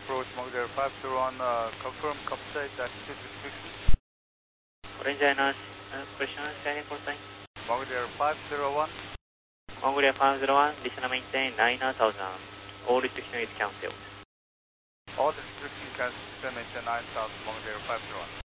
approach Mogadore 501, confirm capsize altitude restriction. Orange INS, question, standing for sign. Mogadore 501. Mongolia 501, descend maintain 9000. All restriction is cancelled. All the restriction cancelled, maintain 9000, Mogadore 501.